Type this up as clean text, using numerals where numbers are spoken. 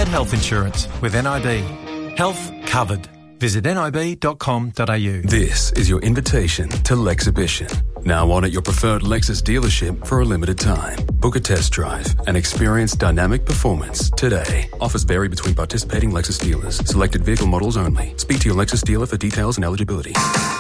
get health insurance with NIB. Health covered. Visit nib.com.au. This is your invitation to Lexhibition. Now on at your preferred Lexus dealership for a limited time. Book a test drive and experience dynamic performance today. Offers vary between participating Lexus dealers. Selected vehicle models only. Speak to your Lexus dealer for details and eligibility.